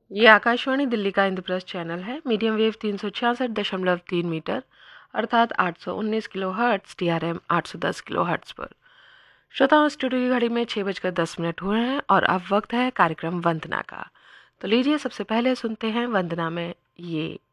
ये आकाशवाणी दिल्ली का इंद्रप्रस्थ चैनल है। मीडियम वेव 366.3 मीटर अर्थात 819 kilo hertz, TRM 810 kilo hertz पर। श्रोताओं, स्टूडियो की घड़ी में 6:10 हुए हैं और अब वक्त है कार्यक्रम वंदना का। तो लीजिए सबसे पहले सुनते हैं वंदना में ये